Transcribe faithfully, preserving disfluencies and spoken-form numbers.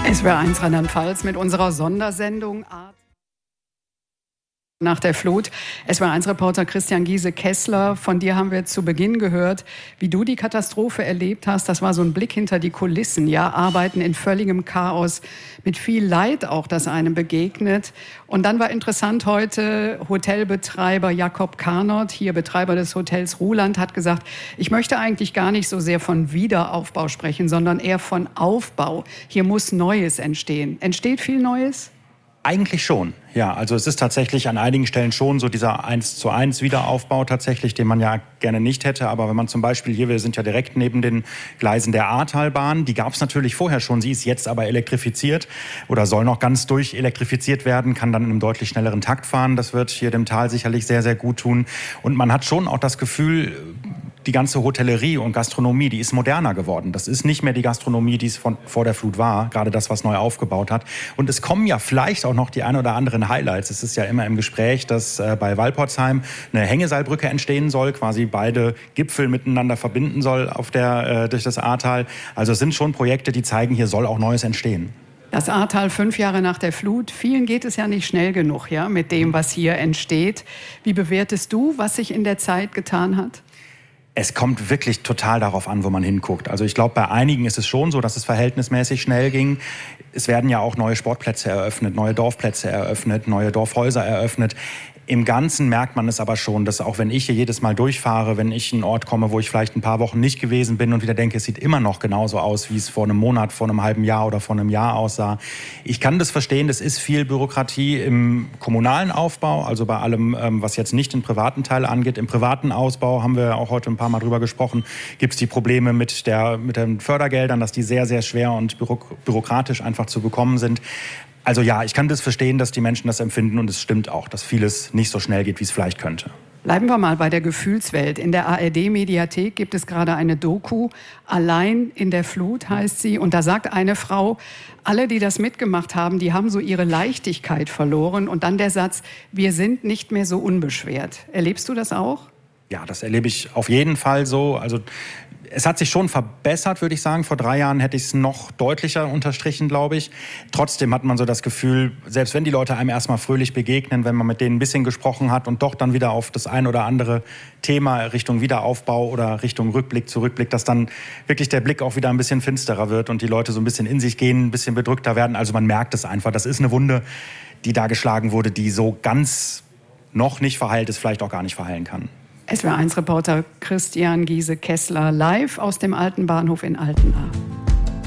S W R eins Rheinland-Pfalz mit unserer Sondersendung Art nach der Flut. S W R eins Reporter Christian Giese-Kessler, von dir haben wir zu Beginn gehört, wie du die Katastrophe erlebt hast. Das war so ein Blick hinter die Kulissen, ja, Arbeiten in völligem Chaos, mit viel Leid auch, das einem begegnet. Und dann war interessant heute, Hotelbetreiber Jakob Karnott, hier Betreiber des Hotels Ruhland, hat gesagt, ich möchte eigentlich gar nicht so sehr von Wiederaufbau sprechen, sondern eher von Aufbau. Hier muss Neues entstehen. Entsteht viel Neues? Eigentlich schon, ja. Also es ist tatsächlich an einigen Stellen schon so dieser eins zu eins Wiederaufbau tatsächlich, den man ja gerne nicht hätte. Aber wenn man zum Beispiel hier, wir sind ja direkt neben den Gleisen der Ahrtalbahn, die gab es natürlich vorher schon, sie ist jetzt aber elektrifiziert oder soll noch ganz durchelektrifiziert werden, kann dann in einem deutlich schnelleren Takt fahren. Das wird hier dem Tal sicherlich sehr, sehr gut tun. Und man hat schon auch das Gefühl, die ganze Hotellerie und Gastronomie, die ist moderner geworden. Das ist nicht mehr die Gastronomie, die es von, vor der Flut war, gerade das, was neu aufgebaut hat. Und es kommen ja vielleicht auch noch die ein oder anderen Highlights. Es ist ja immer im Gespräch, dass äh, bei Walporzheim eine Hängeseilbrücke entstehen soll, quasi beide Gipfel miteinander verbinden soll auf der, äh, durch das Ahrtal. Also es sind schon Projekte, die zeigen, hier soll auch Neues entstehen. Das Ahrtal fünf Jahre nach der Flut. Vielen geht es ja nicht schnell genug, ja, mit dem, was hier entsteht. Wie bewertest du, was sich in der Zeit getan hat? Es kommt wirklich total darauf an, wo man hinguckt. Also ich glaube, bei einigen ist es schon so, dass es verhältnismäßig schnell ging. Es werden ja auch neue Sportplätze eröffnet, neue Dorfplätze eröffnet, neue Dorfhäuser eröffnet. Im Ganzen merkt man es aber schon, dass auch wenn ich hier jedes Mal durchfahre, wenn ich in einen Ort komme, wo ich vielleicht ein paar Wochen nicht gewesen bin und wieder denke, es sieht immer noch genauso aus, wie es vor einem Monat, vor einem halben Jahr oder vor einem Jahr aussah. Ich kann das verstehen, das ist viel Bürokratie im kommunalen Aufbau, also bei allem, was jetzt nicht den privaten Teil angeht. Im privaten Ausbau haben wir auch heute ein paar Mal drüber gesprochen, gibt es die Probleme mit, der, mit den Fördergeldern, dass die sehr, sehr schwer und bürokratisch einfach zu bekommen sind. Also ja, ich kann das verstehen, dass die Menschen das empfinden und es stimmt auch, dass vieles nicht so schnell geht, wie es vielleicht könnte. Bleiben wir mal bei der Gefühlswelt. In der A R D-Mediathek gibt es gerade eine Doku, Allein in der Flut heißt sie. Und da sagt eine Frau, alle, die das mitgemacht haben, die haben so ihre Leichtigkeit verloren. Und dann der Satz, wir sind nicht mehr so unbeschwert. Erlebst du das auch? Ja, das erlebe ich auf jeden Fall so. Also es hat sich schon verbessert, würde ich sagen. Vor drei Jahren hätte ich es noch deutlicher unterstrichen, glaube ich. Trotzdem hat man so das Gefühl, selbst wenn die Leute einem erstmal fröhlich begegnen, wenn man mit denen ein bisschen gesprochen hat und doch dann wieder auf das ein oder andere Thema Richtung Wiederaufbau oder Richtung Rückblick zurückblickt, dass dann wirklich der Blick auch wieder ein bisschen finsterer wird und die Leute so ein bisschen in sich gehen, ein bisschen bedrückter werden. Also man merkt es einfach. Das ist eine Wunde, die da geschlagen wurde, die so ganz noch nicht verheilt ist, vielleicht auch gar nicht verheilen kann. S W R eins Reporter Christian Giese-Kessler live aus dem alten Bahnhof in Altenahr.